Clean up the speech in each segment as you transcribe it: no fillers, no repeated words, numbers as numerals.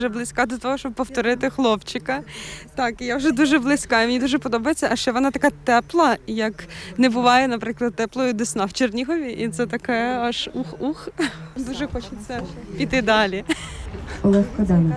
Вже близька до того, щоб повторити хлопчика. Так, я вже дуже близька, і мені дуже подобається, а ще вона така тепла, як не буває, наприклад, теплої Десна в Чернігові, і це таке аж ух-ух. Дуже хочеться піти далі. Олег Коданов.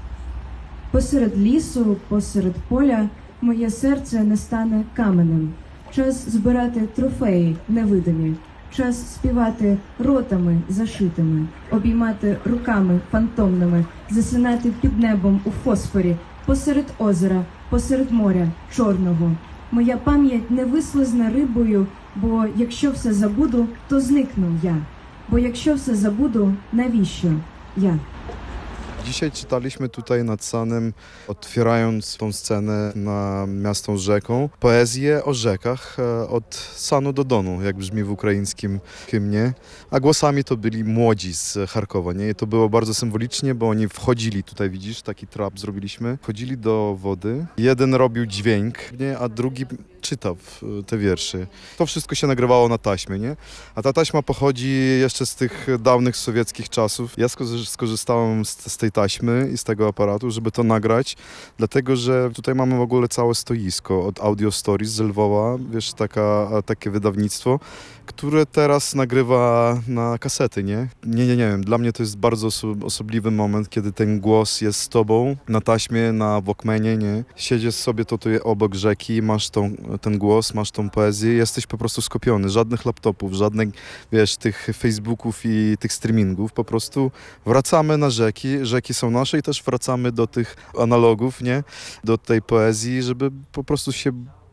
Посеред лісу, посеред поля моє серце не стане каменем. Час збирати трофеї невидимі. Час співати ротами зашитими, обіймати руками фантомними, засинати під небом у фосфорі, посеред озера, посеред моря чорного. Моя пам'ять не вислизне рибою, бо якщо все забуду, то зникну я. Бо якщо все забуду, навіщо я? Dzisiaj czytaliśmy tutaj nad Sanem, otwierając tą scenę na miasto z rzeką, poezję o rzekach od Sanu do Donu, jak brzmi w ukraińskim hymnie. A głosami to byli młodzi z Charkowa, nie? I to było bardzo symbolicznie, bo oni wchodzili, tutaj widzisz, taki trap zrobiliśmy, wchodzili do wody. Jeden robił dźwięk, nie? A drugi czytał te wiersze. To wszystko się nagrywało na taśmie, nie? A ta taśma pochodzi jeszcze z tych dawnych sowieckich czasów. Ja skorzystałem z tej taśmy i z tego aparatu, żeby to nagrać, dlatego że tutaj mamy w ogóle całe stoisko od Audio Stories z Lwowa, wiesz, takie wydawnictwo, które teraz nagrywa na kasety, nie? Nie wiem, dla mnie to jest bardzo osobliwy moment, kiedy ten głos jest z tobą na taśmie, na Walkmanie, nie? Siedzisz sobie tutaj obok rzeki, masz ten głos, masz tą poezję, jesteś po prostu skupiony, żadnych laptopów, żadnych, wiesz, tych Facebooków i tych streamingów, po prostu wracamy na rzeki są nasze i też wracamy do tych analogów, nie? Do tej poezji, żeby po prostu się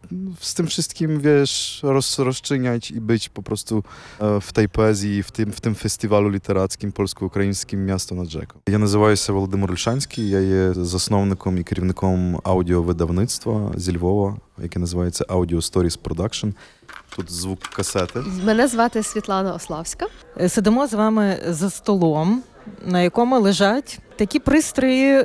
z tym wszystkim, wiesz, rozczyniać i być po prostu w tej poezji, w tym festiwalu literackim polsko-українським «Miasto nad rzeką». Я називаюся Володимир Ольшанський, я є засновником і керівником аудіовидавництва зі Львова, яке називається Audio Stories Production. Тут звук касети. Мене звати Світлана Ославська. Сидимо з вами за столом, на якому лежать такі пристрої,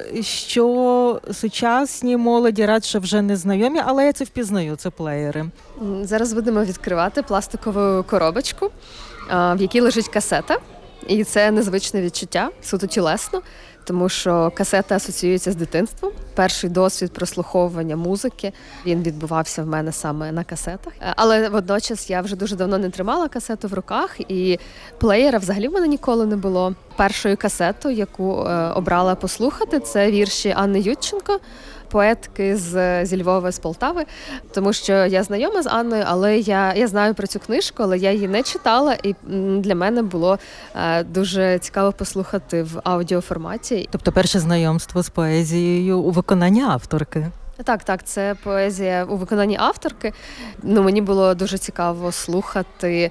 що сучасні молоді радше вже не знайомі, але я це впізнаю, це плеєри. Зараз будемо відкривати пластикову коробочку, в якій лежить касета. І це незвичне відчуття, суто тілесно, тому що касета асоціюється з дитинством. Перший досвід прослуховування музики, він відбувався в мене саме на касетах. Але водночас я вже дуже давно не тримала касету в руках, і плеєра взагалі в мене ніколи не було. Першою касетою, яку обрала послухати, це вірші Анни Ютченко, поетки зі Львова, з Полтави, тому що я знайома з Анною, але я знаю про цю книжку, але я її не читала, і для мене було дуже цікаво послухати в аудіоформаті. Тобто перше знайомство з поезією у виконанні авторки. Так, це поезія у виконанні авторки. Мені було дуже цікаво слухати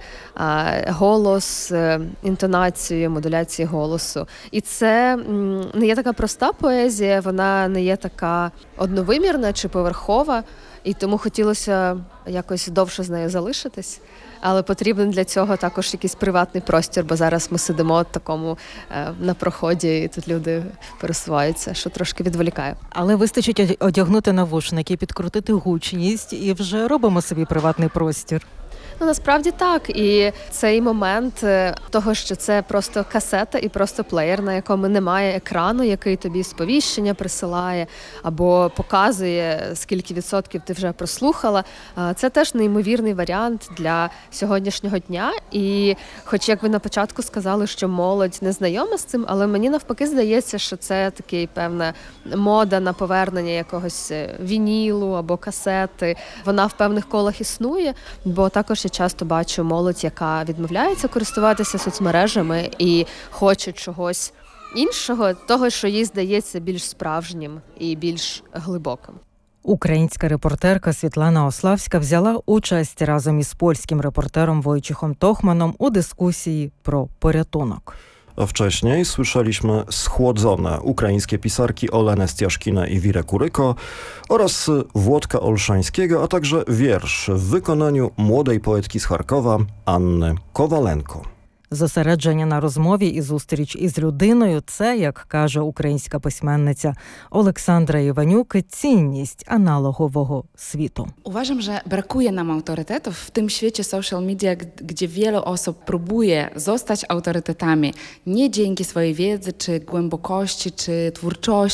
голос, інтонацію, модуляцію голосу. І це не є така проста поезія, вона не є така одновимірна чи поверхова, і тому хотілося якось довше з нею залишитись. Але потрібен для цього також якийсь приватний простір, бо зараз ми сидимо в такому на проході, і тут люди пересуваються, що трошки відволікає. Але вистачить одягнути навушники, підкрутити гучність і вже робимо собі приватний простір. Насправді так. І цей момент того, що це просто касета і просто плеєр, на якому немає екрану, який тобі сповіщення присилає або показує, скільки відсотків ти вже прослухала, це теж неймовірний варіант для сьогоднішнього дня. І хоч, як ви на початку сказали, що молодь не знайома з цим, але мені навпаки здається, що це такий певна мода на повернення якогось вінілу або касети. Вона в певних колах існує, бо також я часто бачу молодь, яка відмовляється користуватися соцмережами і хоче чогось іншого, того, що їй здається більш справжнім і більш глибоким. Українська репортерка Світлана Ославська взяла участь разом із польським репортером Wojciechem Tochmanem u dyskusji pro porятунок. A wcześniej słyszeliśmy Schłodzone ukraińskie pisarki Olenę Stiaszkinę i Wirę Kuryko oraz Włodka Olszańskiego, a także wiersz w wykonaniu młodej poetki z Charkowa Anny Kowalenko. Зосередження на розмові і зустріч із людиною – це, як каже українська письменниця Олександра Іванюк, цінність аналогового світу. Uważam, że brakuje nam autorytetów w tym świecie social media, gdzie wiele osób próbuje zostać autorytetami nie dzięki swojej wiedzy, czy głębokości, czy twórczości,